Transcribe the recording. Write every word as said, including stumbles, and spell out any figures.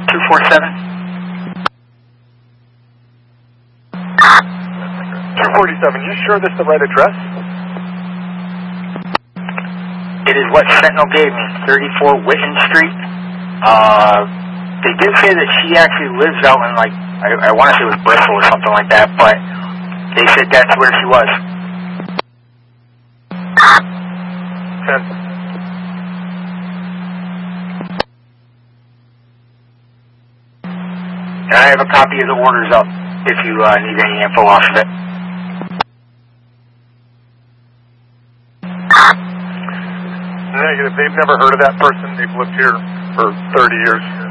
two four seven. two forty-seven, you sure this is the right address? It is what Sentinel gave me, thirty-four Whitten Street. Uh, they did say that she actually lives out in, like, I, I want to say it was Bristol or something like that, but they said that's where she was. ten. And I have a copy of the orders up if you uh, need any info off of it. Negative. They've never heard of that person. They've lived here for thirty years.